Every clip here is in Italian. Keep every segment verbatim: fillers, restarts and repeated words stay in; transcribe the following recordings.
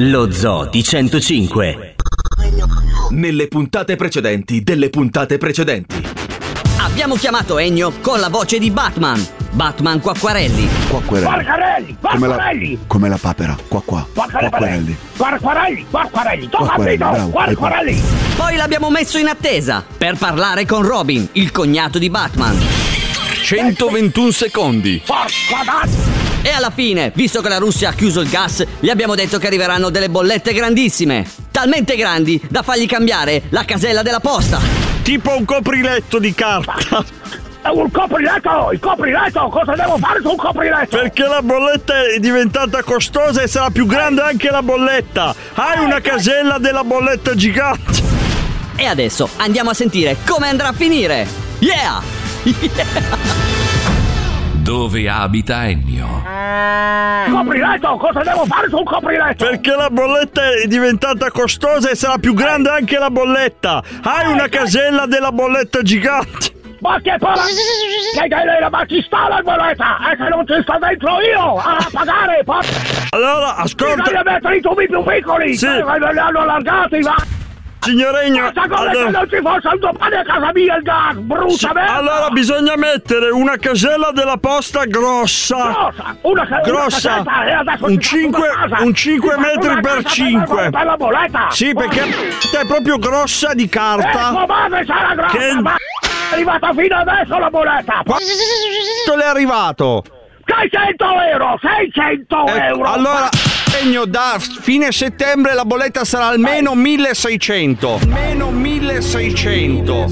Lo Zoo di centocinque. Nelle puntate precedenti delle puntate precedenti. Abbiamo chiamato Ennio con la voce di Batman. Batman Quacquarelli. Quacquarelli. Quarcarelli, Quarcarelli. Come la papera, qua qua. Quacquarelli. Quarcarelli, Quarcarelli. Tu Quacquarelli, capito? bravo. Quarcarelli. Poi l'abbiamo messo in attesa per parlare con Robin, il cognato di Batman. centoventuno secondi. Porca dazza. E alla fine, visto che la Russia ha chiuso il gas, gli abbiamo detto che arriveranno delle bollette grandissime. Talmente grandi da fargli cambiare la casella della posta. Tipo un copriletto di carta. È un copriletto, il copriletto, cosa devo fare su un copriletto? Perché la bolletta è diventata costosa e sarà più grande anche la bolletta. Hai una casella della bolletta gigante. E adesso andiamo a sentire come andrà a finire. Yeah! Yeah! Dove abita Ennio? Copriletto, cosa devo fare su un copriletto? Perché la bolletta è diventata costosa e sarà più grande anche la bolletta. Hai una casella della bolletta gigante. Ma che parla? Che che ma ci sta la bolletta? E che non ci sto dentro io a pagare? Pa- Allora, ascolta. Bisogna mettere i tubi più piccoli. Sì. Eh, li hanno allargati, va. Signor Ennio, Basta come allora, se non ci fosse un domani a casa mia il gas, brutta sì, merda. allora bisogna mettere una casella della posta grossa. Grossa, una ca- grossa, una casetta, e adesso un ci faccio cinque, una casa. un cinque Ci faccio metri una per casa cinque. per la bolletta. Sì, perché è proprio grossa di carta. Ecco, madre sarà grossa, Che- ma è arrivata fino adesso la bolletta. Quanto le è arrivato? seicento euro, seicento Ecco, euro. allora, Ennio, da fine settembre la bolletta sarà almeno milleseicento. Almeno milleseicento.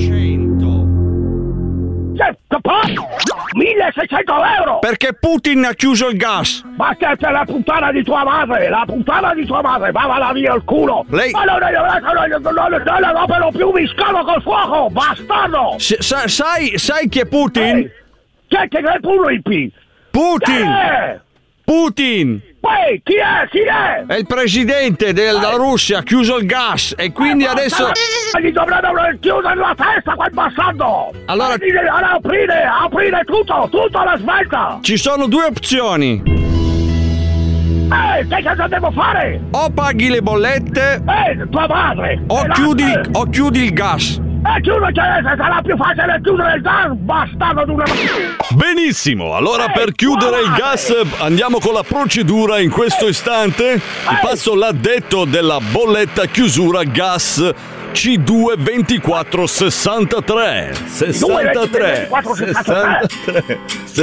Che, che poi? milleseicento euro. Perché Putin ha chiuso il gas. Ma che c'è la puttana di tua madre, la puttana di tua madre, va va via il culo. Lei- Ma non non la rompero più, mi scavo col fuoco, bastardo. S- sa- sai, sai chi è Putin? Ehi, Che che è pure il P? Putin! Chi è? Putin! Poi, chi è? Chi è? È il presidente della Russia, ha chiuso il gas e quindi adesso... Gli dovrebbero chiudere la testa quel bastardo. Allora- Devi aprire, aprire tutto, tutto alla svelta. Ci sono due opzioni. Ehi, che cosa devo fare? O paghi le bollette Ehi, tua madre. o e chiudi, l'altra- o chiudi il gas. E chiudo, cioè, sarà più facile chiudere il gas, bastardo di una... Benissimo, allora Ehi, per chiudere il guardate! gas andiamo con la procedura in questo istante. Vi passo l'addetto della bolletta chiusura gas C due ventiquattro sessantatré sessantatré sessantatré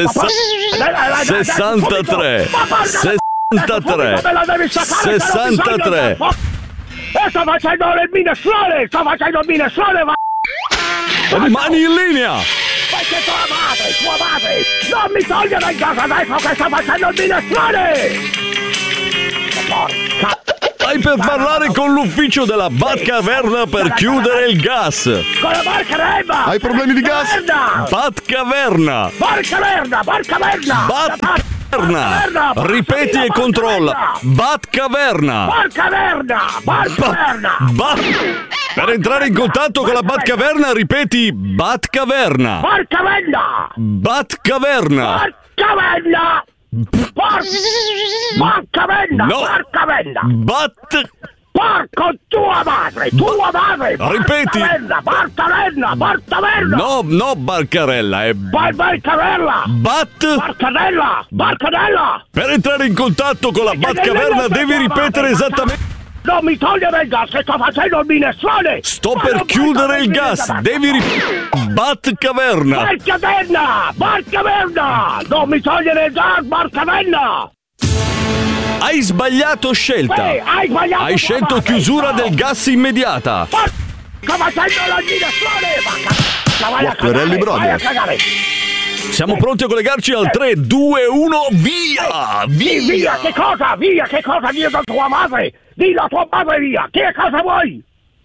sessantatré sessantatré sessantatré. E sto facendo le minestrone, sto facendo il minestrone, va... Rimani in linea. Ma che tua madre, tua madre, non mi togliere dal gas adesso che sto facendo il minestrone! Porca... Stai per parlare con l'ufficio della Batcaverna per chiudere il gas. Con la barca merda! Hai problemi di gas? Merda! Batcaverna. Barca merda, barca merda! Batcaverna. Ripeti e controlla. Batcaverna. Barca merda! Barca merda! Bat. Per entrare in contatto con la Batcaverna ripeti Batcaverna. Barca merda! Batcaverna. Barca merda! Porca... Barca merda! No. Barca merda! Bat. Porco tua madre! Tua madre! Ripeti. Barca merda! Barca merda! Barca merda! No, no Barcarella, è Bar- Barca merda! Bat. Barcadella! Barcadella! Per entrare in contatto con la Batcaverna devi ripetere esattamente. Non mi togliere il gas, che sto facendo il minestrone! Sto Ma per non puoi chiudere togliermi il gas, gas. devi ripetere Batcaverna. Barcavenna! Barcavenna! Non mi togliere il gas, Barcavenna! Hai sbagliato scelta. Ehi, hai sbagliato! Hai scelto tua madre. chiusura No. del gas immediata. Bar- Sto facendo la minestrone! Ma vai a Quacquarelli cagare! Vai a Brothers. cagare! Siamo pronti a collegarci al tre, due, uno, via! Sì, Via! via, che cosa? Via, che cosa? Via da tua madre! Dillo a tua madre via! Che cosa vuoi?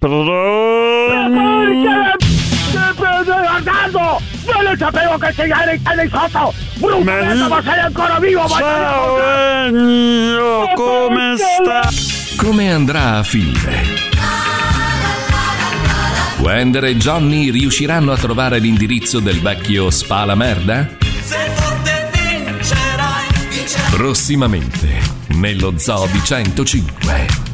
Perché? Guardando! Non lo sapevo che sei eri eri sotto! Brutta Ma- merda, ma sei ancora vivo! ma- Ciao Ennio, come sta? Come andrà a finire? Wender e Johnny riusciranno a trovare l'indirizzo del vecchio Spala Merda? Se forte vincerai, vincerai. Prossimamente, nello Zoo di centocinque.